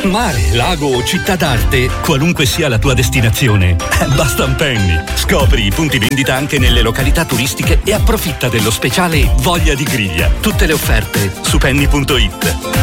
Mare, lago o città d'arte, qualunque sia la tua destinazione, basta un Penny. Scopri i punti vendita anche nelle località turistiche e approfitta dello speciale Voglia di Griglia. Tutte le offerte su penny.it.